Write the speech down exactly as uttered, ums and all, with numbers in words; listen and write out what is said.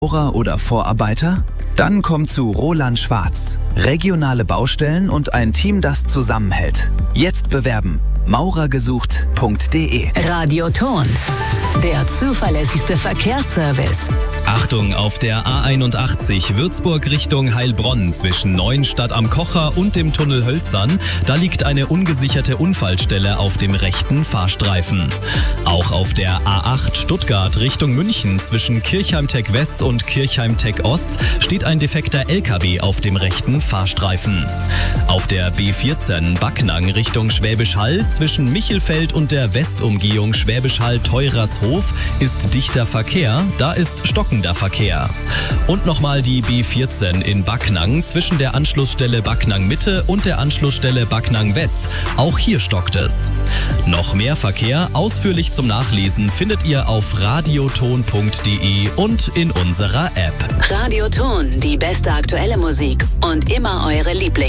Maurer oder Vorarbeiter? Dann komm zu Roland Schwarz. Regionale Baustellen und ein Team, das zusammenhält. Jetzt bewerben. maurergesucht punkt de. Radioton, der zuverlässigste Verkehrsservice. Achtung, auf der A einundachtzig Würzburg Richtung Heilbronn zwischen Neuenstadt am Kocher und dem Tunnel Hölzern, da liegt eine ungesicherte Unfallstelle auf dem rechten Fahrstreifen. Auch auf der A acht Stuttgart Richtung München zwischen Kirchheim-Tech West und Kirchheim-Tech Ost steht ein defekter L K W auf dem rechten Fahrstreifen. Auf der B vierzehn Backnang Richtung Schwäbisch Hall zwischen Michelfeld und der Westumgehung Schwäbisch Hall-Teurashof ist dichter Verkehr, da ist stockender Verkehr. Und nochmal die B vierzehn in Backnang zwischen der Anschlussstelle Backnang Mitte und der Anschlussstelle Backnang West. Auch hier stockt es. Noch mehr Verkehr ausführlich zum Nachlesen findet ihr auf radioton punkt de und in unserer App. Radioton, die beste aktuelle Musik und immer eure Lieblings.